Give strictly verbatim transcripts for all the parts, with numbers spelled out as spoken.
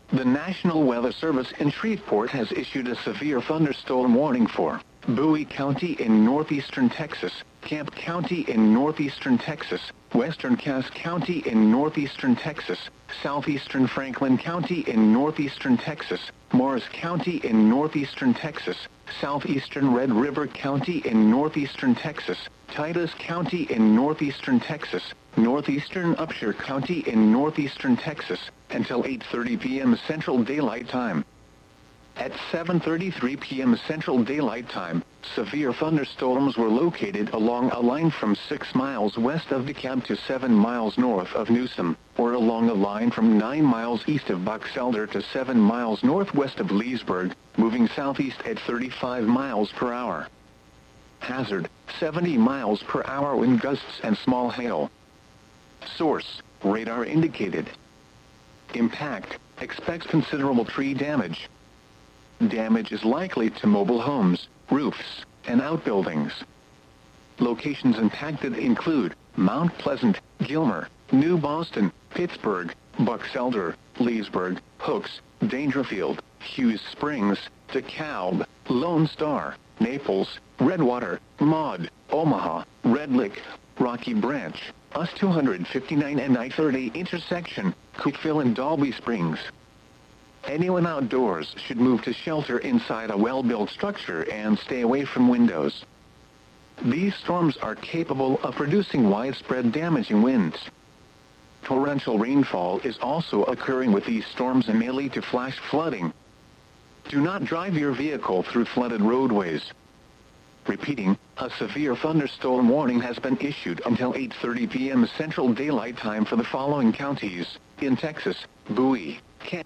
The National Weather Service in Shreveport has issued a severe thunderstorm warning for Bowie County in northeastern Texas, Camp County in northeastern Texas, western Cass County in northeastern Texas, southeastern Franklin County in northeastern Texas, Morris County in northeastern Texas, southeastern Red River County in northeastern Texas, Titus County in northeastern Texas, northeastern Upshur County in northeastern Texas, until eight thirty p m Central Daylight Time. At seven thirty-three p m Central Daylight Time, severe thunderstorms were located along a line from six miles west of DeKalb to seven miles north of Newsom, or along a line from nine miles east of Box Elder to seven miles northwest of Leesburg, moving southeast at thirty-five miles per hour. Hazard, seventy miles per hour wind gusts and small hail. Source, radar indicated. Impact, expects considerable tree damage. Damage is likely to mobile homes, roofs, and outbuildings. Locations impacted include Mount Pleasant, Gilmer, New Boston, Pittsburgh, Box Elder, Leesburg, Hooks, Dangerfield, Hughes Springs, DeKalb, Lone Star, Naples, Redwater, Maud, Omaha, Red Lick, Rocky Branch, U S two fifty-nine and I thirty intersection, Cookeville and Dalby Springs. Anyone outdoors should move to shelter inside a well-built structure and stay away from windows. These storms are capable of producing widespread damaging winds. Torrential rainfall is also occurring with these storms and may lead to flash flooding. Do not drive your vehicle through flooded roadways. Repeating, a severe thunderstorm warning has been issued until eight thirty p m Central Daylight Time for the following counties in Texas: Bowie, Kent.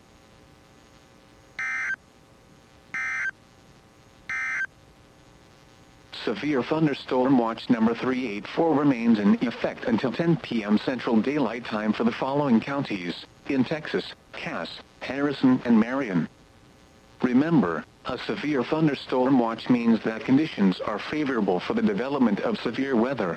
Severe thunderstorm watch number three eight four remains in effect until ten p m Central Daylight Time for the following counties in Texas: Cass, Harrison, and Marion. Remember, a severe thunderstorm watch means that conditions are favorable for the development of severe weather.